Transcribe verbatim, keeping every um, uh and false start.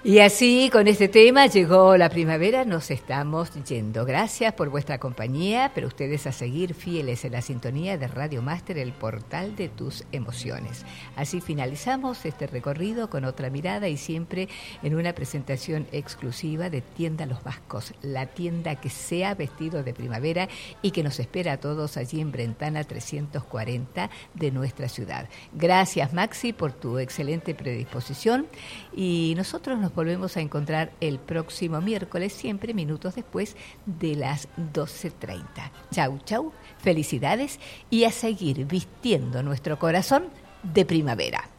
Y así, con este tema, llegó la primavera, nos estamos yendo. Gracias por vuestra compañía, pero ustedes a seguir fieles en la sintonía de Radio Máster, el portal de tus emociones. Así finalizamos este recorrido con otra mirada y siempre en una presentación exclusiva de Tienda Los Vascos, la tienda que se ha vestido de primavera y que nos espera a todos allí en Brentana trescientos cuarenta de nuestra ciudad. Gracias, Maxi, por tu excelente predisposición y nosotros nos volvemos a encontrar el próximo miércoles, siempre minutos después de las doce treinta. Chau, chau, felicidades y a seguir vistiendo nuestro corazón de primavera.